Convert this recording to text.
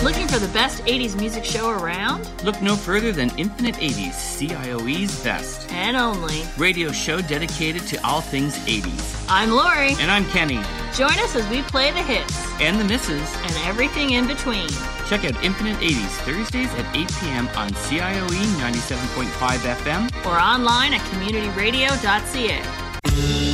Looking for the best 80s music show around? Look no further than Infinite 80s, CIOE's best. And only. Radio show dedicated to all things 80s. I'm Lori. And I'm Kenny. Join us as we play the hits. And the misses. And everything in between. Check out Infinite 80s Thursdays at 8 p.m. on CIOE 97.5 FM. Or online at communityradio.ca.